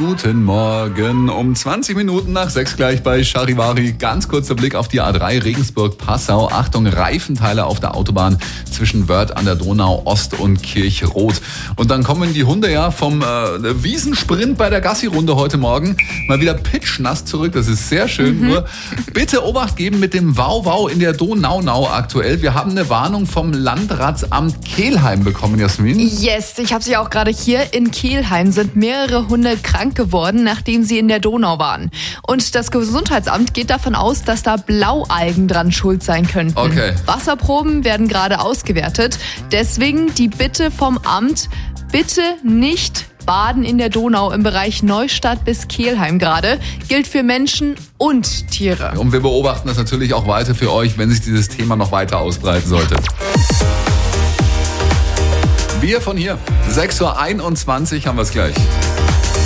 guten Morgen. Um 20 Minuten nach 6 gleich bei Charivari. Ganz kurzer Blick auf die A3 Regensburg-Passau. Achtung, Reifenteile auf der Autobahn zwischen Wörth an der Donau Ost und Kirchrot. Und dann kommen die Hunde ja vom Wiesensprint bei der Gassi-Runde heute Morgen mal wieder pitschnass zurück. Das ist sehr schön. Nur bitte Obacht geben mit dem Wow-Wow in der Donaunau aktuell. Wir haben eine Warnung vom Landratsamt Kelheim bekommen, Jasmin. Yes, ich habe sie auch gerade hier. In Kelheim sind mehrere Hunde krank geworden, nachdem sie in der Donau waren. Und das Gesundheitsamt geht davon aus, dass da Blaualgen dran schuld sein könnten. Okay. Wasserproben werden gerade ausgewertet. Deswegen die Bitte vom Amt, bitte nicht baden in der Donau im Bereich Neustadt bis Kelheim gerade. Gilt für Menschen und Tiere. Und wir beobachten das natürlich auch weiter für euch, wenn sich dieses Thema noch weiter ausbreiten sollte. Wir von hier, 6.21 Uhr haben wir es gleich.